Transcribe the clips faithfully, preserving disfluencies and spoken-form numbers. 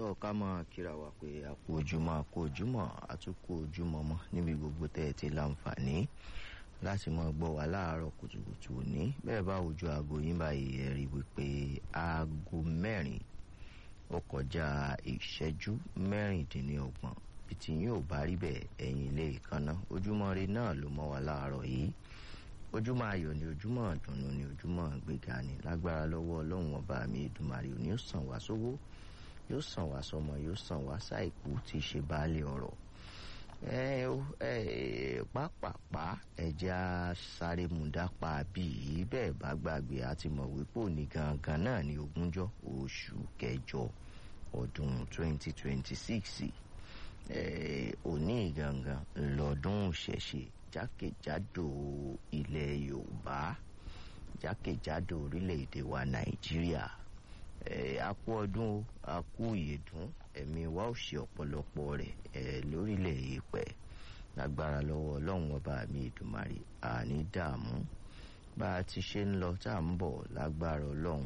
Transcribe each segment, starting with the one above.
káàárọ̀ ká máa kíra wa pé a kú ojúmọ́ a kú ojúmọ́ a tún kú ojúmọ́ mọ́ níbi gbogbo tẹ́ ẹ ti láǹfààní láti máa gbọ́ wa láàárọ̀ kùtùkùtù òní bẹ́ẹ̀ bá ojú aago yín báyìí ẹ rí wípé aago mẹ́rin ó kọjá ìṣẹ́jú mẹ́rìndínlọ́gbọ̀n bí tí yín ò bá rí bẹ́ẹ̀ ẹ̀yìn ilé ìkànnà ojúmọ́ ire náà ló mọ́ wa láàárọ̀ yìí ojúmọ́ ayọ̀ ni ojúmọ́ ìdùnnú ni ojúmọ́ ìgbéga ni lágbára lọ́wọ́ ọlọ́run ọba mi Èdùmàrè òní ó sàn wá sówó yóò sàn wá sọmọ yóò sàn wá sáìkú tí í ṣe baálé ọ̀rọ̀ ẹ ẹ pápápá ẹja sáré múdápá bíi bẹ́ẹ̀ bá gbàgbé àti mọ̀ wípé òní gangan náà ní ogúnjọ́ oṣù kẹjọ ọdún twenty twenty six ẹ òní gangan lọ́dún ìṣẹ̀ṣe jákèjádò ilẹ̀ Yorùbá jákèjádò orílẹ̀-èdè wa Nàìjíríà ẹ a kú ọdún o a kú ìyèdún ẹ̀mí wa ò ṣe ọ̀pọ̀lọpọ̀ rẹ̀ ẹ lórílẹ̀ èèpẹ̀ lágbára lọ́wọ́ ọlọ́run ọba mi Èdùmàrè àní dààmú bá a ti ṣe ń lọ tá à ń bọ̀ lágbára ọlọ́run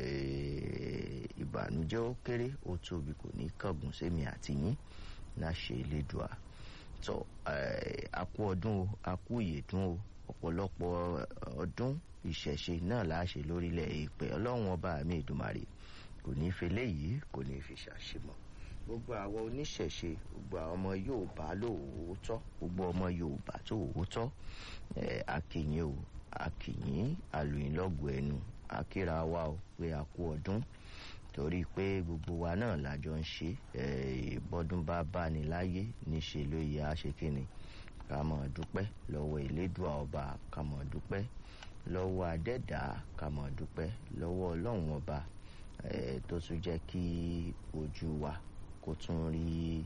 ìbànújẹ́ ó kéré ó tóbi kò ní kángun sẹ́mi àti yín láṣẹ Elédùà tó a kú ọdún o a kú ìyèdún o ọ̀pọ̀lọpọ̀ ọdún ìṣẹ̀ṣe náà láṣẹ lórílẹ̀ èèpẹ̀ ọlọ́run ọba mi Èdùmàrè kò ní fi léyìí kò ní fi ṣàṣemọ gbogbo àwọn oníṣẹ̀ṣe gbogbo àwọn ọmọ Yorùbá lóòótọ́ gbogbo ọmọ Yorùbá tóòótọ́ ẹ akínyìn o akínyìn àlùyìn lọ́gùn ẹnu akíra wa o pé a kú ọdún torí pé gbogbo wa náà lájọ ń ṣe ẹ bọ́dún bá bá ní láyé níṣe ló yẹ á ṣe kíni ká máa dúpẹ́ lọ́wọ́ Elédùà ọba ká máa dúpẹ́ lọ́wọ́ adẹ́dàá ká máa dúpẹ́ lọ́wọ́ ọlọ́run ọba ẹ tó tún jẹ́ kí ojú wa kó tún rí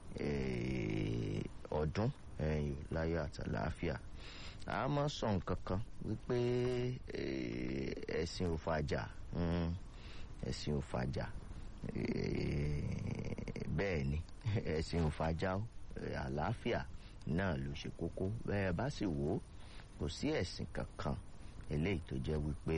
ọdún láyọ̀ àtàlàáfíà a máa sọ nǹkan kan wípé ẹ̀sìn ò fàjà ẹ̀sìn ò fàjà bẹ́ẹ̀ ni ẹ̀sìn ò fàjà àlàáfíà náà ló ṣe kókó bẹ́ẹ̀ bá sì wò ó kò sí ẹ̀sìn kankan eléyìí tó jẹ́ wípé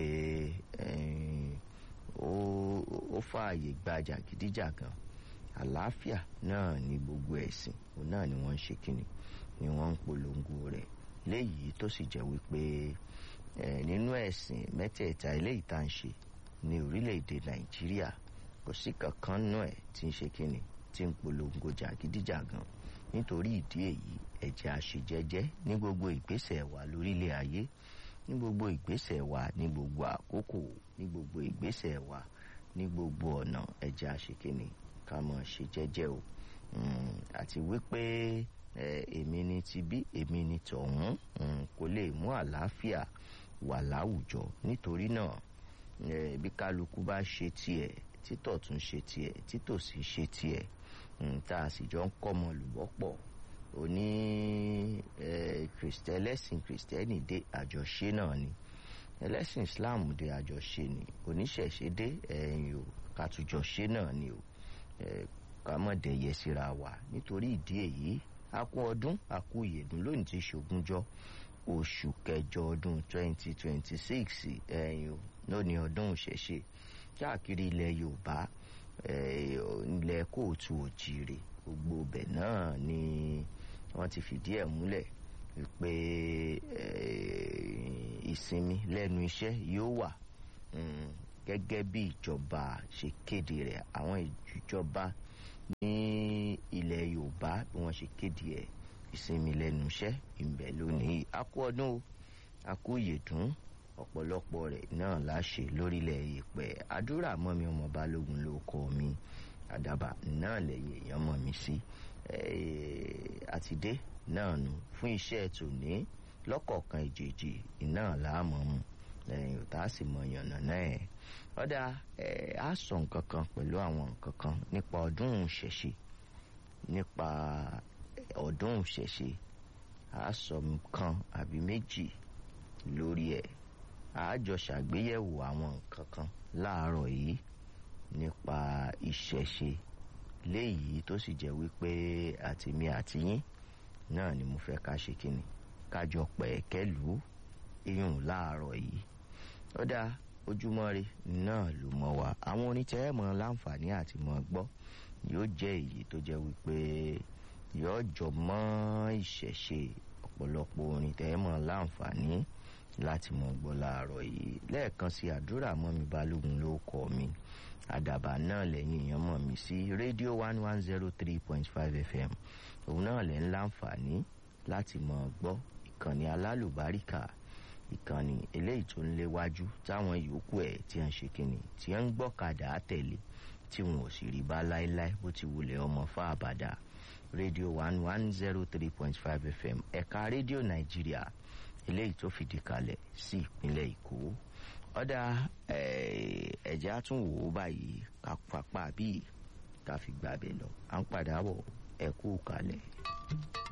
ó fààyè gba jàgídíjàgan àlàáfíà náà ní gbogbo ẹ̀sìn òun náà ni wọ́n ń ṣe kíni ni wọ́n ń polongo rẹ̀ léyìí tó sì jẹ́ wípé nínú ẹ̀sìn mẹ́tẹ̀ẹ̀ta eléyìí tá à ń ṣe ní orílẹ̀-èdè Nàìjíríà kò sí kankan nú ẹ̀ tí ń ṣe kíni tí ń polongo jàgídíjàgan nítorí ìdí èyí ẹ jẹ́ a ṣe jẹ́jẹ́ ní gbogbo ìgbésẹ̀ wa lórílẹ̀ ayé ní gbogbo ìgbésẹ̀ wa ní gbogbo àkókò ní gbogbo ìgbésẹ̀ wa ní gbogbo ọ̀nà ẹ jẹ́ a ṣe kíni ká máa ṣe jẹ́jẹ́ o àti wípé èmi ni ti bí èmi ni tọ̀hún kò lè mú àlàáfíà wà láwùjọ nítorí náà bí kálukú bá ṣe tiẹ̀ títọ̀ tún ṣe tiẹ̀ títòsí ṣe tiẹ̀ tá a sì jọ ń kọ́mọ lùbọ́pọ̀ òní ẹlẹ́sìn kìrìsìtẹ́nì dé àjọṣe náà ni ẹlẹ́sìn Islam dé àjọṣe ni oníṣẹ̀ṣe dé ẹ̀yìn o kàtújọṣe náà ni o ká mọ̀ dẹ̀yẹ síra wa nítorí ìdí èyí a kú ọdún a kú ìyèdún lónìí tí ṣogúnjọ́ oṣù kẹjọ ọdún twenty twenty six ẹ̀yìn o lónìí ọdún ìṣẹ̀ṣe káàkiri ilẹ̀ Yorùbá ilẹ̀ kóòtù òjìrè gbogbo ibẹ̀ náà ni wọ́n ti fìdí ẹ̀ múlẹ̀ wípé ìsinmi lẹ́nu iṣẹ́ yóò wà gẹ́gẹ́ bí ìjọba ṣe kéde rẹ̀ àwọn ìjọba ní ilẹ̀ Yorùbá bí wọ́n ṣe kéde ẹ̀ ìsinmi lẹ́nu iṣẹ́ ìbẹ̀ lónìí a kú ọdún o a kú ìyèdún ọ̀pọ̀lọpọ̀ rẹ̀ náà láṣẹ lórílẹ̀ èèpẹ̀ àdúrà mọ́ mi ọmọ Balógun ló kọ́ mi àdàbà náà lẹ́yìn èèyàn mọ̀ mí sí àtidé náà nù fún iṣẹ́ tòní lọ́kọ̀ọ̀kan ìjèjì iná làámọ̀ mu lẹ́yìn òtá sì mọ yànnà náà ẹ̀ ọ̀dà á sọ nǹkan kan pẹ̀lú àwọn nǹkan kan nípa ọdún ìṣẹ̀ṣe nípa ọdún ìṣẹ̀ṣe á sọ nǹkan àbí méjì lórí ẹ̀ àjọ ṣàgbéyẹ̀wò àwọn nǹkan kan láàárọ̀ yìí nípa ìṣẹ̀ṣe léyìí tó sì jẹ́ wípé àtìmí àtìyín náà ni mo fẹ́ ká ṣe kíni kájọ pẹ̀kẹ́lù iyùn láàárọ̀ yìí ó dáa Ojúmọ́ Ire náà ló mọ́ wa. Àwọn orin tẹ́ ẹ mọ̀ láǹfààní àti mọ̀ gbọ́ yóò jẹ́ èyí tó jẹ́ wípé yóò jọ mọ́ ìṣẹ̀ṣe. Ọ̀pọ̀lọpọ̀ orin tẹ́ ẹ mọ̀ láǹfààní láti mọ̀ gbọ́ láàárọ̀ yìí. Lẹ́ẹ̀kan sí àdúrà mọ́ mi Balógun ló kọ mi. Àdàbà náà lẹ́yìn èèyàn mọ̀ mí sí rédíò one one zero three point five F M. Òun náà lẹ́ ń láǹfààní láti mọ̀ gbọ́ ìkànnì alálùbáríkà, ìkànnì eléyìí tó ń léwájú táwọn yòókù ẹ̀ tí ń ṣe kíni tí ń gbọ́kadà tẹ̀lé tí wọn ò sì rí bá láéláé bó ti wulẹ̀ ọmọ fáàbàdà. rédíò one one zero three point five F M ẹ̀ka rédíò Nàìjíríà eléyìí tó fìdí kalẹ̀ sí ìpínlẹ̀ Èkó. Ọ̀dà ẹ̀jẹ̀ á tún wò ó báyìí ká papá bíi ká fi gbàbẹ̀ lọ. À ń padà bọ̀, ẹ kú kalẹ̀.